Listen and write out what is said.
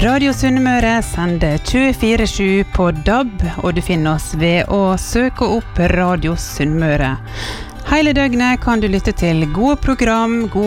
Radio Sunnmøre sender 24/7 på DAB, og du finner oss ved å søke opp Radio Sunnmøre. Hele døgnet kan du lytte til gode program,